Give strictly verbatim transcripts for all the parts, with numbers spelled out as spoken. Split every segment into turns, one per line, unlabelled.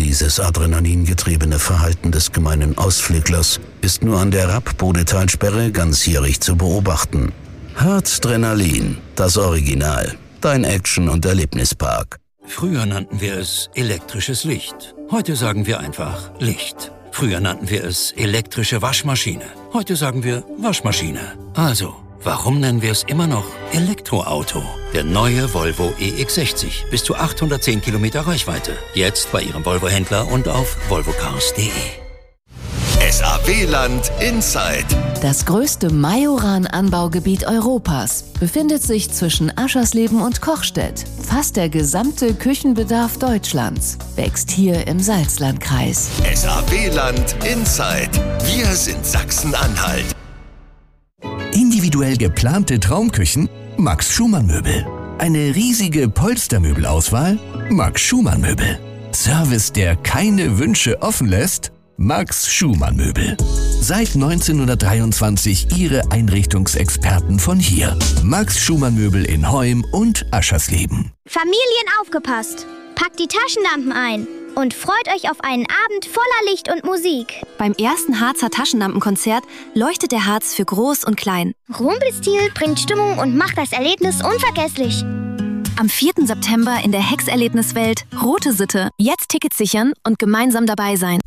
Dieses adrenalingetriebene Verhalten des gemeinen Ausflüglers ist nur an der Rapp-Bodetalsperre ganzjährig zu beobachten. Harzdrenalin, das Original. Dein Action- und Erlebnispark.
Früher nannten wir es elektrisches Licht. Heute sagen wir einfach Licht. Früher nannten wir es elektrische Waschmaschine. Heute sagen wir Waschmaschine. Also, warum nennen wir es immer noch Elektroauto? Der neue Volvo E X sechzig. Bis zu achthundertzehn Kilometer Reichweite. Jetzt bei Ihrem Volvo-Händler und auf volvo cars punkt de.
S A W-Land Inside.
Das größte Majoran-Anbaugebiet Europas befindet sich zwischen Aschersleben und Kochstedt. Fast der gesamte Küchenbedarf Deutschlands wächst hier im Salzlandkreis.
S A W-Land Inside. Wir sind Sachsen-Anhalt.
Individuell geplante Traumküchen? Max Schumann Möbel. Eine riesige Polstermöbelauswahl? Max Schumann Möbel. Service, der keine Wünsche offen lässt? Max Schumann Möbel. Seit neunzehnhundertdreiundzwanzig Ihre Einrichtungsexperten von hier. Max Schumann Möbel in Heum und Aschersleben.
Familien aufgepasst! Packt die Taschenlampen ein und freut euch auf einen Abend voller Licht und Musik.
Beim ersten Harzer Taschenlampenkonzert leuchtet der Harz für Groß und Klein.
Rumpelstil bringt Stimmung und macht das Erlebnis unvergesslich.
Am vierten September in der Hex-Erlebniswelt Rote Sitte. Jetzt Tickets sichern und gemeinsam dabei sein.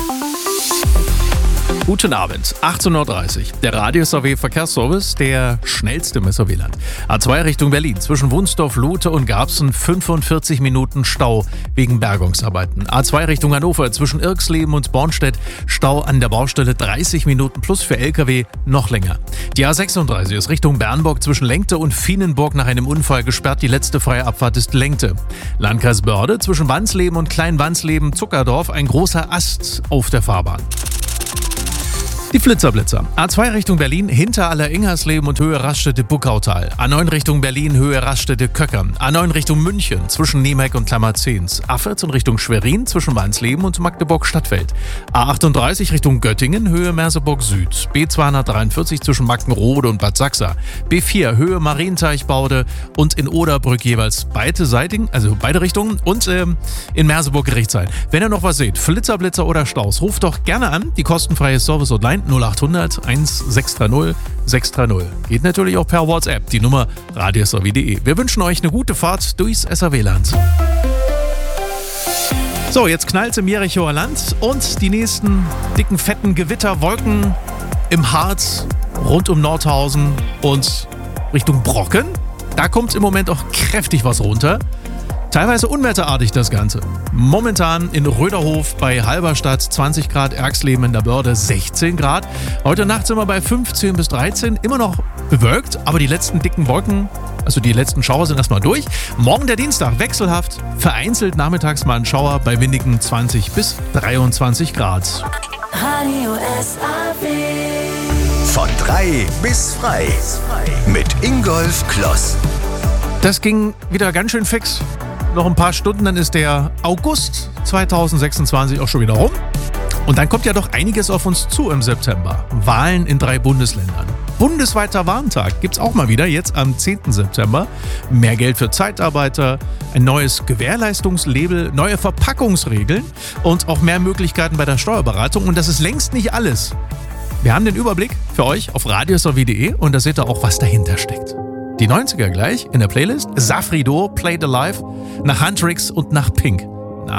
Guten Abend, achtzehn Uhr dreißig. Der Radio-S A W-Verkehrsservice, der schnellste im S A W-Land. A zwei Richtung Berlin, zwischen Wunsdorf, Lute und Garbsen fünfundvierzig Minuten Stau wegen Bergungsarbeiten. A zwei Richtung Hannover, zwischen Irksleben und Bornstedt, Stau an der Baustelle dreißig Minuten plus für L K W noch länger. Die A sechsunddreißig ist Richtung Bernburg zwischen Lenkte und Fienenburg nach einem Unfall gesperrt. Die letzte freie Abfahrt ist Lenkte. Landkreis Börde zwischen Wansleben und Klein-Wansleben, Zuckerdorf, ein großer Ast auf der Fahrbahn. Die Flitzerblitzer. A zwei Richtung Berlin, hinter Aller-Ingersleben und Höhe Raststätte-Buckautal. A neun Richtung Berlin, Höhe Raststätte-Köckern. A neun Richtung München, zwischen Nemec und Klammerzehns. A vierzehn Richtung Schwerin, zwischen Wansleben und Magdeburg-Stadtfeld. A achtunddreißig Richtung Göttingen, Höhe Merseburg-Süd. B zweihundertdreiundvierzig zwischen Mackenrode und Bad Sachsa. B vier, Höhe Marienteichbaude und in Oderbrück jeweils beide Seitigen, also beide Richtungen und ähm, in Merseburg-Gerichtshain. Wenn ihr noch was seht, Flitzerblitzer oder Staus, ruft doch gerne an, die kostenfreie Service-Hotline null achthundert eins sechs drei null sechs drei null. Geht natürlich auch per WhatsApp, die Nummer radio s a w punkt de. Wir wünschen euch eine gute Fahrt durchs S A W-Land. So, jetzt knallt's im Jerichoer Land und die nächsten dicken, fetten Gewitterwolken im Harz, rund um Nordhausen und Richtung Brocken. Da kommt im Moment auch kräftig was runter. Teilweise unwetterartig das Ganze. Momentan in Röderhof bei Halberstadt zwanzig Grad, Erxleben in der Börde sechzehn Grad. Heute Nacht sind wir bei fünfzehn bis dreizehn, immer noch bewölkt, aber die letzten dicken Wolken, also die letzten Schauer sind erstmal durch. Morgen der Dienstag wechselhaft, vereinzelt nachmittags mal ein Schauer bei windigen zwanzig bis dreiundzwanzig Grad.
Radio S A W.
Von drei bis frei. Mit Ingolf Kloss.
Das ging wieder ganz schön fix. Noch ein paar Stunden, dann ist der August zweitausendsechsundzwanzig auch schon wieder rum. Und dann kommt ja doch einiges auf uns zu im September. Wahlen in drei Bundesländern. Bundesweiter Warntag gibt's auch mal wieder, jetzt am zehnten September. Mehr Geld für Zeitarbeiter, ein neues Gewährleistungslabel, neue Verpackungsregeln und auch mehr Möglichkeiten bei der Steuerberatung. Und das ist längst nicht alles. Wir haben den Überblick für euch auf radio s a w punkt de und da seht ihr auch, was dahinter steckt. Die neunziger gleich in der Playlist. Safrido, Played Alive, nach Huntrix und nach Pink.